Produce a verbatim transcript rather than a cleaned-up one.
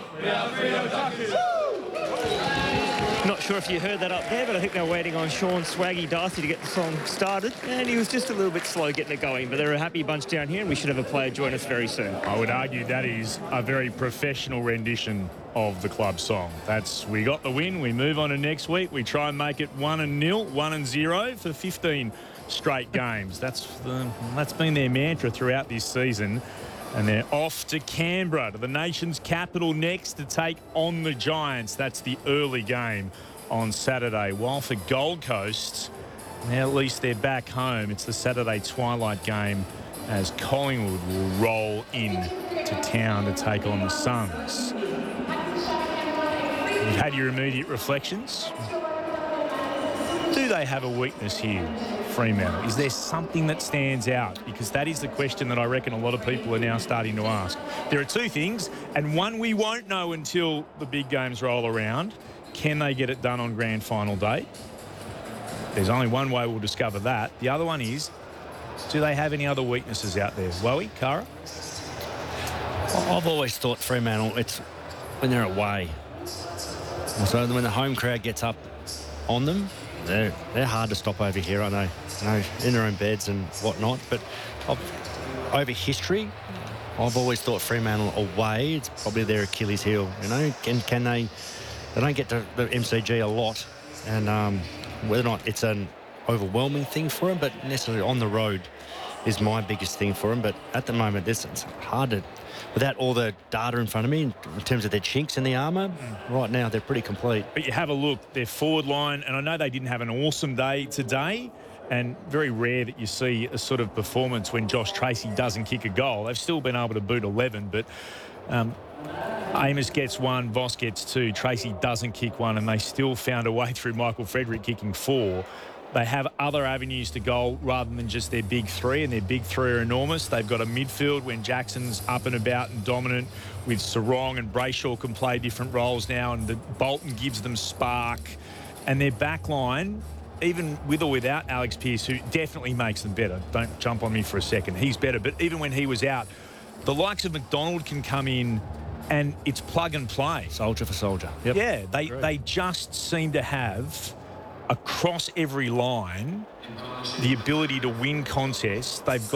Not sure if you heard that up there, but I think they're waiting on Sean Swaggy Darcy to get the song started, and he was just a little bit slow getting it going, but they're a happy bunch down here, and we should have a player join us very soon. I would argue that is a very professional rendition of the club song. That's, we got the win, we move on to next week, we try and make it one and nil, one and zero for fifteen straight games. That's the, that's been their mantra throughout this season. And they're off to Canberra, to the nation's capital next, to take on the Giants. That's the early game on Saturday. While for Gold Coast, now at least they're back home. It's the Saturday twilight game as Collingwood will roll in to town to take on the Suns. You've had your immediate reflections. Do they have a weakness here, Fremantle? Is there something that stands out? Because that is the question that I reckon a lot of people are now starting to ask. There are two things, and one we won't know until the big games roll around. Can they get it done on grand final day? There's only one way we'll discover that. The other one is, do they have any other weaknesses out there? Wowie, Cara? I've always thought Fremantle, it's when they're away. So when the home crowd gets up on them, They're, they're hard to stop over here, I know. You know, in their own beds and whatnot. But I've, over history, I've always thought Fremantle away, it's probably their Achilles heel. You know, can can they? They don't get to the M C G a lot, and um, whether or not it's an overwhelming thing for them, but necessarily on the road is my biggest thing for them. But at the moment, this it's hard to. Without all the data in front of me in terms of their chinks in the armour, mm. right now they're pretty complete. But you have a look, their forward line, and I know they didn't have an awesome day today, and very rare that you see a sort of performance when Josh Tracy doesn't kick a goal. They've still been able to boot eleven, but um, Amos gets one, Voss gets two, Tracy doesn't kick one, and they still found a way through Michael Frederick kicking four. They have other avenues to goal rather than just their big three, and their big three are enormous. They've got a midfield when Jackson's up and about and dominant, with Sarong and Brayshaw can play different roles now, and the Bolton gives them spark. And their back line, even with or without Alex Pearce, who definitely makes them better. Don't jump on me for a second. He's better. But even when he was out, the likes of McDonald can come in and it's plug and play. Soldier for soldier. Yep. Yeah, they, they just seem to have, across every line, the ability to win contests. They've got